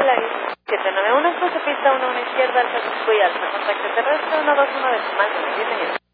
la 791, pista 1, izquierda, alfa 5 y alfa, contacto terrestre 121 decimal, bienvenido.